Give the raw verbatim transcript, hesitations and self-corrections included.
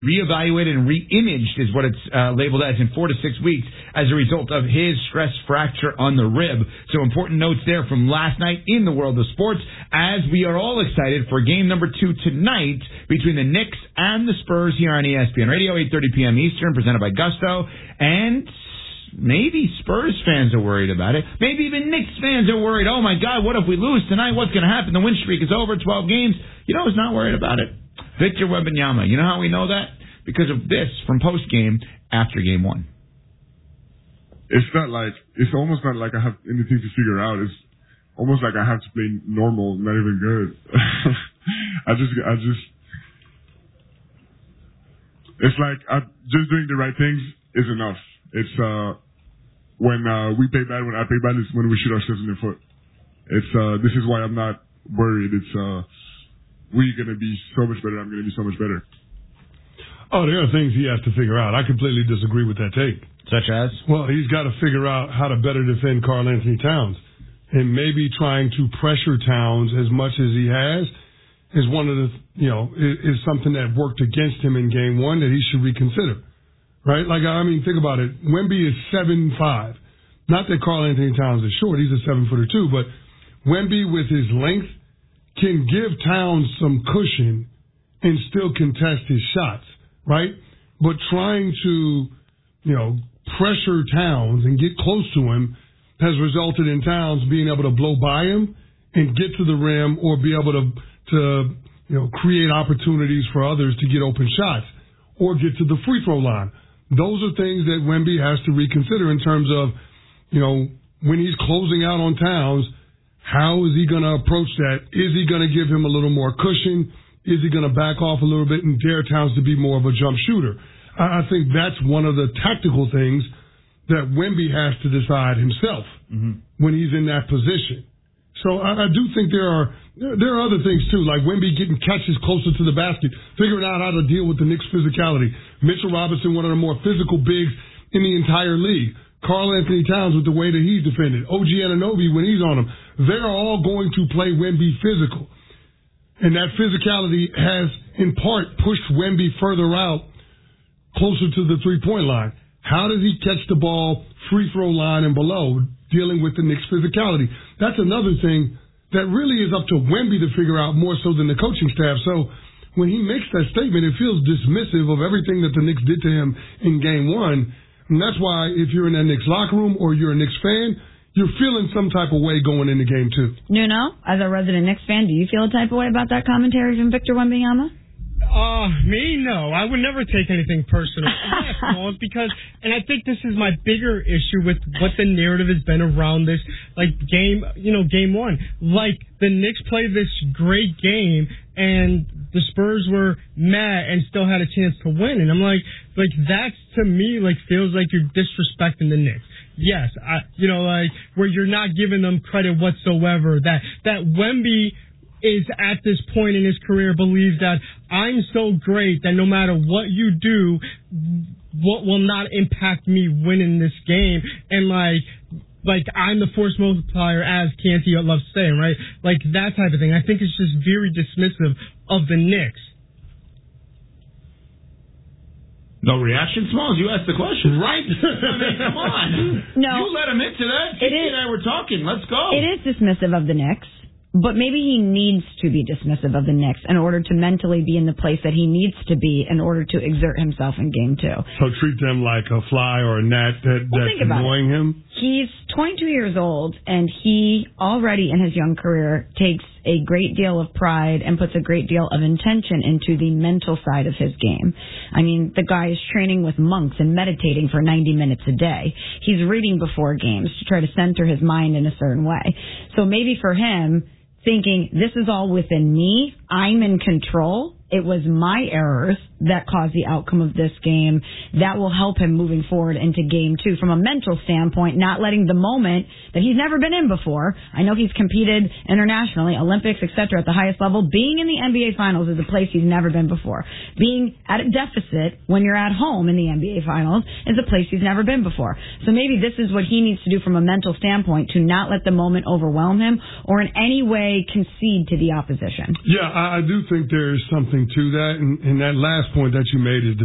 reevaluated and re-imaged is what it's uh, labeled as in four to six weeks as a result of his stress fracture on the rib. So important notes there from last night in the world of sports as we are all excited for game number two tonight between the Knicks and the Spurs here on E S P N Radio, eight thirty p.m. Eastern, presented by Gusto. And maybe Spurs fans are worried about it. Maybe even Knicks fans are worried. Oh, my God, what if we lose tonight? What's going to happen? The win streak is over, twelve games. You know who's not worried about it? Victor Wembanyama. You know how we know that? Because of this from post-game after game one. It's not like, it's almost not like I have anything to figure out. It's almost like I have to play normal, not even good. I just, I just, it's like I, just doing the right things is enough. It's, uh, when, uh, we play bad, when I play bad, it's when we shoot ourselves in the foot. It's, uh, this is why I'm not worried. It's, uh, we're going to be so much better. I'm going to be so much better. Oh, there are things he has to figure out. I completely disagree with that take. Such as? Well, he's got to figure out how to better defend Karl Anthony Towns. And maybe trying to pressure Towns as much as he has is one of the, you know, is, is something that worked against him in game one that he should reconsider. Right? Like, I mean, think about it. Wemby is seven five. Not that Karl Anthony Towns is short. He's a seven footer too. But Wemby with his length can give Towns some cushion and still contest his shots. Right? But trying to, you know, pressure Towns and get close to him has resulted in Towns being able to blow by him and get to the rim or be able to, to, you know, create opportunities for others to get open shots or get to the free throw line. Those are things that Wemby has to reconsider in terms of, you know, when he's closing out on Towns, how is he going to approach that? Is he going to give him a little more cushion? Is he going to back off a little bit and dare Towns to be more of a jump shooter? I think that's one of the tactical things that Wemby has to decide himself mm-hmm. when he's in that position. So I, I do think there are there are other things too, like Wemby getting catches closer to the basket, figuring out how to deal with the Knicks' physicality. Mitchell Robinson, one of the more physical bigs in the entire league. Karl Anthony Towns with the way that he's defended. O G Anunoby when he's on him. They're all going to play Wemby physical. And that physicality has, in part, pushed Wemby further out, closer to the three-point line. How does he catch the ball free throw line and below, dealing with the Knicks' physicality? That's another thing that really is up to Wemby to figure out more so than the coaching staff. So when he makes that statement, it feels dismissive of everything that the Knicks did to him in game one. And that's why if you're in that Knicks locker room or you're a Knicks fan, you're feeling some type of way going into game two. Nuno, as a resident Knicks fan, do you feel a type of way about that commentary from Victor Wembanyama? Uh, me? No. I would never take anything personal. Yes, because, and I think this is my bigger issue with what the narrative has been around this, like, game, you know, game one. Like, the Knicks played this great game, and the Spurs were mad and still had a chance to win. And I'm like, like, that's, to me, like, feels like you're disrespecting the Knicks. Yes, I, you know, like, where you're not giving them credit whatsoever. That, that Wemby is at this point in his career believes that I'm so great that no matter what you do, what will not impact me winning this game. And like, like I'm the force multiplier, as Canty loves saying, right? Like that type of thing. I think it's just very dismissive of the Knicks. No reaction, Smalls. You asked the question, right? I mean, come on. No, you let him into that. It Kiki is, and I were talking. Let's go. It is dismissive of the Knicks. But maybe he needs to be dismissive of the Knicks in order to mentally be in the place that he needs to be in order to exert himself in game two. So treat them like a fly or a gnat that, well, that's annoying it. him? He's twenty-two years old, and he already in his young career takes a great deal of pride and puts a great deal of intention into the mental side of his game. I mean, the guy is training with monks and meditating for ninety minutes a day. He's reading before games to try to center his mind in a certain way. So maybe for him, thinking, this is all within me, I'm in control, it was my errors that caused the outcome of this game, that will help him moving forward into game two from a mental standpoint, not letting the moment that he's never been in before. I know he's competed internationally, Olympics, et cetera, at the highest level. Being in the N B A Finals is a place he's never been before. Being at a deficit when you're at home in the N B A Finals is a place he's never been before. So maybe this is what he needs to do from a mental standpoint, to not let the moment overwhelm him or in any way concede to the opposition. Yeah, I, I do think there's something to that. And, and that last last point that you made is